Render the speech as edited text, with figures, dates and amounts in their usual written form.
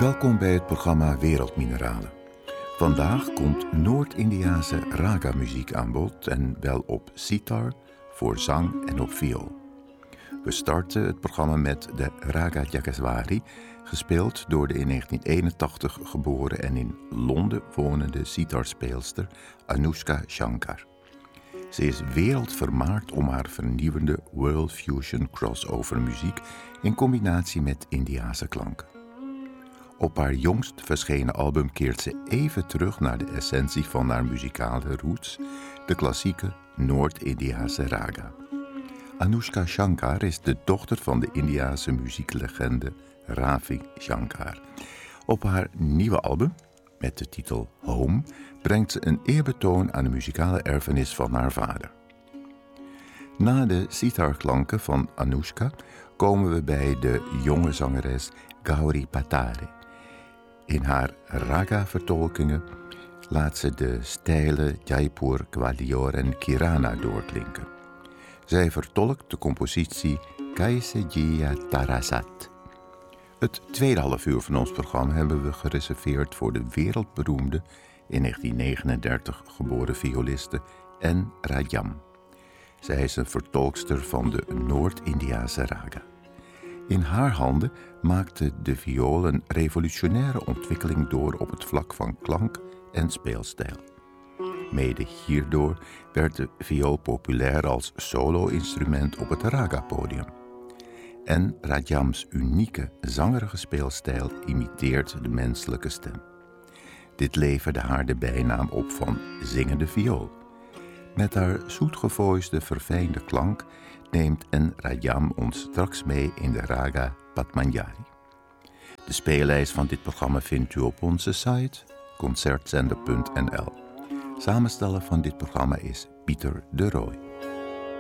Welkom bij het programma Wereldmineralen. Vandaag komt Noord-Indiase raga-muziek aan bod en wel op sitar, voor zang en op viool. We starten het programma met de Raga Jagaswari, gespeeld door de in 1981 geboren en in Londen wonende sitarspeelster Anoushka Shankar. Ze is wereldvermaard om haar vernieuwende world fusion crossover muziek in combinatie met Indiase klanken. Op haar jongst verschenen album keert ze even terug naar de essentie van haar muzikale roots, de klassieke Noord-Indiase raga. Anoushka Shankar is de dochter van de Indiase muzieklegende Ravi Shankar. Op haar nieuwe album, met de titel Home, brengt ze een eerbetoon aan de muzikale erfenis van haar vader. Na de sitarklanken van Anoushka komen we bij de jonge zangeres Gauri Patare. In haar raga-vertolkingen laat ze de stijlen Jaipur, Gwalior en Kirana doorklinken. Zij vertolkt de compositie Kaise Jiya Tarasat. Het tweede half uur van ons programma hebben we gereserveerd voor de wereldberoemde, in 1939 geboren violiste N. Rajam. Zij is een vertolkster van de Noord-Indiase raga. In haar handen maakte de viool een revolutionaire ontwikkeling door op het vlak van klank en speelstijl. Mede hierdoor werd de viool populair als solo-instrument op het raga-podium. En Rajams unieke zangerige speelstijl imiteert de menselijke stem. Dit leverde haar de bijnaam op van zingende viool. Met haar zoetgevoisde, verfijnde klank neemt N. Rajam ons straks mee in de raga Padmanjari. De speellijst van dit programma vindt u op onze site concertzender.nl. Samensteller van dit programma is Pieter de Rooij.